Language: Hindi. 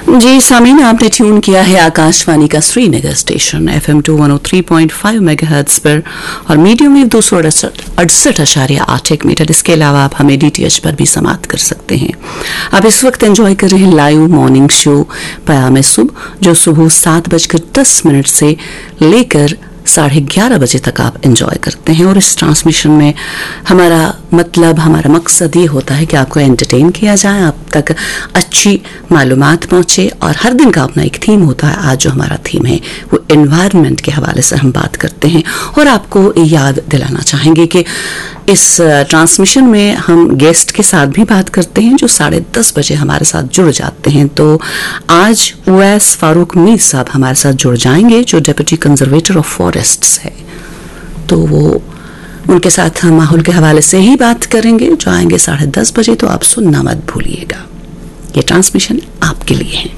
जी सामीन, आपने ट्यून किया है आकाशवाणी का श्रीनगर स्टेशन FM 103.5 मेगाहर्ट्ज पर और मीडियम वेव 268.8 मीटर। इसके अलावा आप हमें DTH पर भी समाप्त कर सकते हैं। आप इस वक्त एंजॉय कर रहे हैं लाइव मॉर्निंग शो पयामे सुबह, जो सुबह 7:10 से लेकर 11:30 बजे तक आप एंजॉय करते हैं। और इस ट्रांसमिशन में हमारा मकसद ये होता है कि आपको एंटरटेन किया जाए, आप तक अच्छी मालूमात पहुंचे। और हर दिन का अपना एक थीम होता है। आज जो हमारा थीम है वो एनवायरनमेंट के हवाले से हम बात करते हैं और आपको याद दिलाना चाहेंगे कि इस ट्रांसमिशन में हम गेस्ट के साथ भी बात करते हैं जो 10:30 बजे हमारे साथ जुड़ जाते हैं। तो आज उवैस फारूक मीर साहब हमारे साथ जुड़ जाएंगे जो डिप्टी कंजर्वेटर ऑफ फॉरेस्ट्स है। तो वो उनके साथ हम माहौल के हवाले से ही बात करेंगे, जो आएंगे 10:30 बजे। तो आप सुनना मत भूलिएगा, ये ट्रांसमिशन आपके लिए है।